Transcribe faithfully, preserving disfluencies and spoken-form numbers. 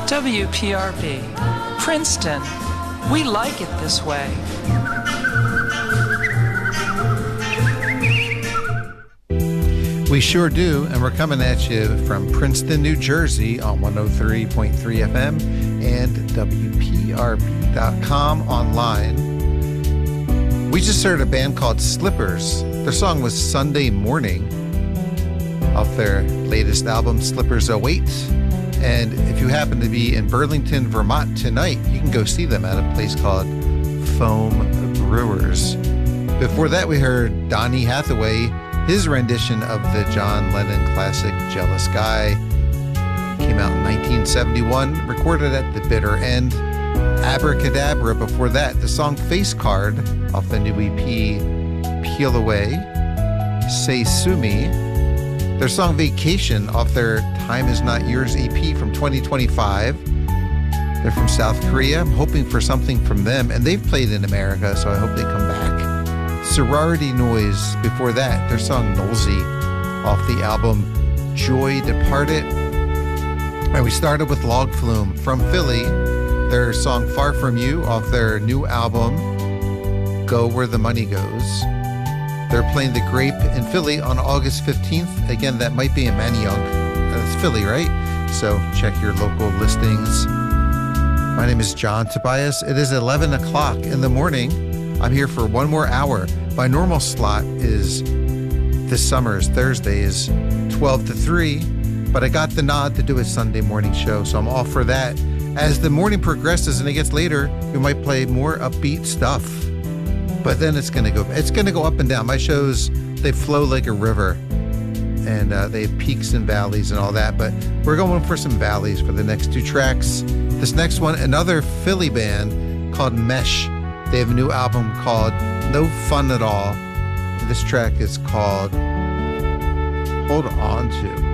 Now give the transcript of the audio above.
W P R B, Princeton. We like it this way. We sure do, and we're coming at you from Princeton, New Jersey on one oh three point three F M and W P R B dot com online. We just heard a band called Slippers. Their song was Sunday Morning off their latest album, Slippers oh eight. And if you happen to be in Burlington, Vermont tonight, you can go see them at a place called Foam Brewers. Before that, we heard Donny Hathaway, his rendition of the John Lennon classic Jealous Guy. Came out in nineteen seventy-one, recorded at the bitter end. Abracadabra before that, the song Face Card off the new E P Peel Away. Say Sumi, their song Vacation off their Time Is Not Yours E P from twenty twenty-five. They're from South Korea. I'm hoping for something from them, and they've played in America, so I hope they come back. Sorority Noise before that, their song Nolsey off the album Joy Departed. And we started with Log Flume from Philly, their song Far From You off their new album Go Where the Money Goes. They're playing the Grape in Philly on August fifteenth. Again, that might be in Manayunk. That's Philly, right? So check your local listings. My name is John Tobias. It is eleven o'clock in the morning. I'm here for one more hour. My normal slot is this summer's Thursdays, twelve to three, but I got the nod to do a Sunday morning show, so I'm all for that. As the morning progresses and it gets later, we might play more upbeat stuff. But then it's gonna go. It's gonna go up and down. My shows, they flow like a river, and uh, they have peaks and valleys and all that. But we're going for some valleys for the next two tracks. This next one, another Philly band called Mesh. They have a new album called No Fun at All. This track is called Hold On To.